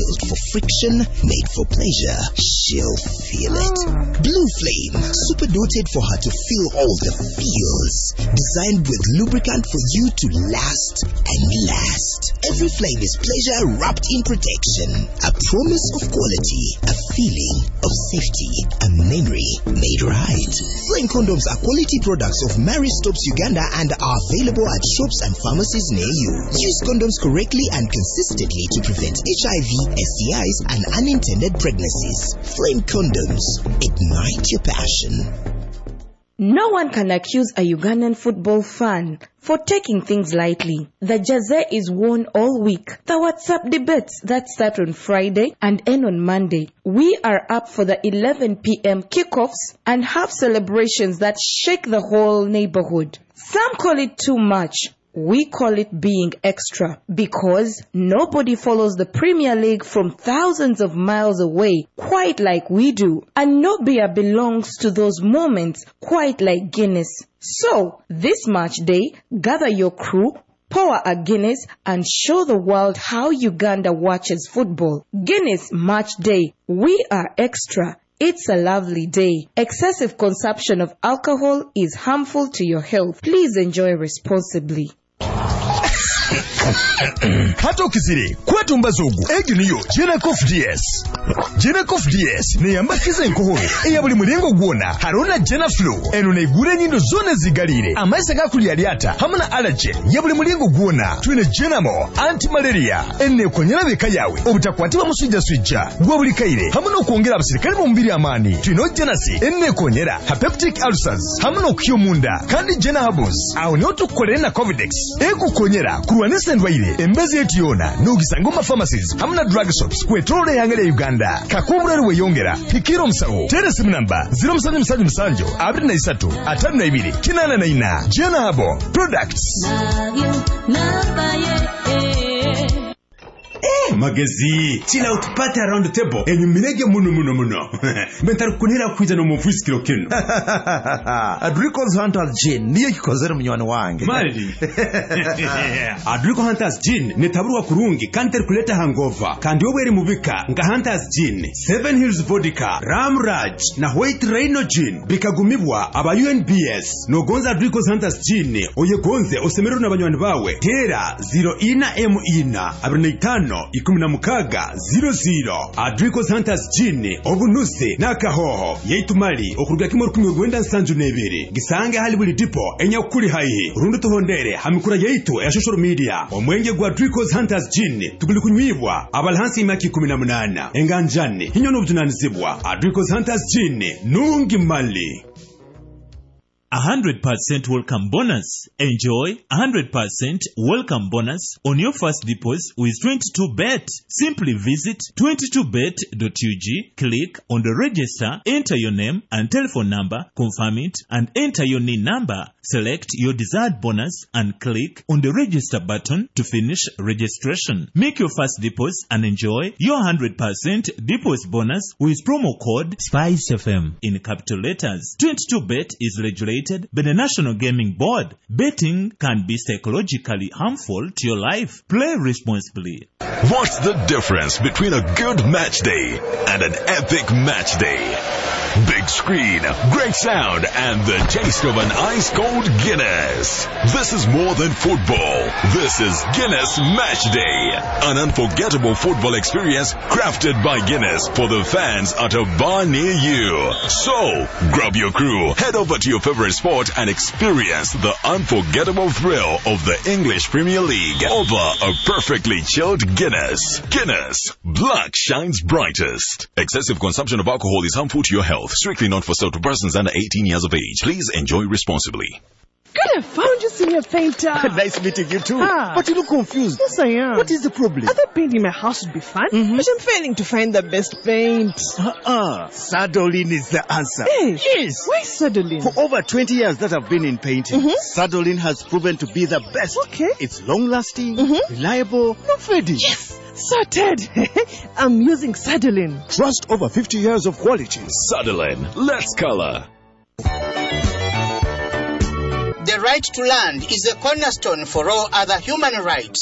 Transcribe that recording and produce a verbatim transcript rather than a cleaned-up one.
built for friction, made for pleasure. She'll feel it. Blue Flame, super doted for her to feel all the feels. Designed with lubricant for you to last and last. Every flame is pleasure wrapped in protection. A promise of quality, a feeling of safety, a memory made right. Flame condoms are quality products of Mary Stopes Uganda and are available at shops and pharmacies near you. Use condoms correctly and consistently to prevent H I V, S T Is, and unintended pregnancies. Flame condoms. Ignite your passion. No one can accuse a Ugandan football fan for taking things lightly. The jersey is worn all week. The WhatsApp debates that start on Friday and end on Monday. We are up for the eleven p.m. kickoffs and have celebrations that shake the whole neighborhood. Some call it too much. We call it being extra because nobody follows the Premier League from thousands of miles away quite like we do. And no beer belongs to those moments quite like Guinness. So, this match day, gather your crew, pour a Guinness and show the world how Uganda watches football. Guinness Match Day. We are extra. It's a lovely day. Excessive consumption of alcohol is harmful to your health. Please enjoy responsibly. Hato kisiri kwetu mbazugu egi niyo Genacof D S. Genacof D S ne yambakiza enkohoro eya buli mulingo gwona haruna Genaflu eno ne gure nyindo zone zigalire amaise gakuli aliata hamuna allergen ya buli mulingo gwona twine Genamo anti-malaria enne konyera beka yawe obutakwatiba musujja sujja gwa buli kaire hamuna okuongera abasirikale mu mbiri amani twino Genasi enne konyera peptic ulcers hamuna okiyomunda kandi Genabos awo ne otukolera na Covidex eko konyera kurwanisa ndwaire embezi etiona n'ogisangoma pharmacies hamuna drug shops kwetolole yangere Uganda kakumbura weyongera pikiro msawo telesimu namba zero seven seven seven two three three five two eight nine Genabo products. Eh, magezi chila utupate around the table enyumirege muno muno muno mentari kunira kwiza no mufisi kilo kino Adrico's Hunters Gin niyo kikozera munywani wange mali Adrico Hunters Gin netaburwa kurungi kanter kuleta hangover kandi wowe eri mubika nga Hunters Gin Seven Hills Vodka Ram Raj na White Rhino Gin bikagumibwa aba U N B S no gonza Adrico's Hunters Gin oye gonze osemero na banywani bawe tera zero ina m ina abiri tano ikumi na mukaga zero zero Adrico's Hunters Gin obunuse nakahoho yeitumali okuruga kimwe rukumi gwenda nsanju nebere gisange hali buli tipo enya kuri haihe rundu tuhondere hamikura yeitu ya social media omwenge gwa Adrico's Hunters Gin tuguli kunywibwa abalhansi imaki kumi na munana enganjani hinyo n'obutunanizibwa Adrico's Hunters Gin nungi mali. one hundred percent welcome bonus. Enjoy one hundred percent welcome bonus on your first deposit with twenty-two bet. Simply visit twenty-two bet dot u g, click on the register, enter your name and telephone number, confirm it, and enter your N I N number. Select your desired bonus and click on the register button to finish registration. Make your first deposit and enjoy your one hundred percent deposit bonus with promo code Spice F M in capital letters. twenty-two bet is regulated by the National Gaming Board. Betting can be psychologically harmful to your life. Play responsibly. What's the difference between a good match day and an epic match day? Big screen, great sound, and the taste of an ice-cold Guinness. This is more than football. This is Guinness Match Day. An unforgettable football experience crafted by Guinness for the fans at a bar near you. So, grab your crew, head over to your favorite sport and experience the unforgettable thrill of the English Premier League over a perfectly chilled Guinness. Guinness. Black shines brightest. Excessive consumption of alcohol is harmful to your health. Strictly not for sale to persons under eighteen years of age. Please enjoy responsibly. Good, I found you, senior painter. Nice meeting you too. Ah. But you look confused. Yes, I am. What is the problem? I thought painting my house would be fun, mm-hmm. but I'm failing to find the best paint. Uh-uh. Sadolin is the answer. Hey, yes. Why Sadolin? For over twenty years that I've been in painting, mm-hmm. Sadolin has proven to be the best. Okay. It's long-lasting, mm-hmm. reliable, no fading. Yes. Sorted. I'm using Sadolin. Trust over fifty years of quality. Sadolin. Let's color. The right to land is a cornerstone for all other human rights.